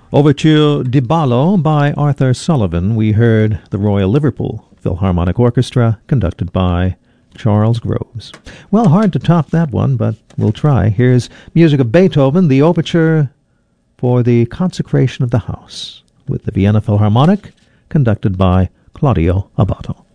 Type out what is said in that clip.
Overture Di Ballo by Arthur Sullivan. We heard the Royal Liverpool Philharmonic Orchestra, conducted by Charles Groves. Well, hard to top that one, but we'll try. Here's music of Beethoven, the overture for the Consecration of the House, with the Vienna Philharmonic, conducted by Claudio Abbado.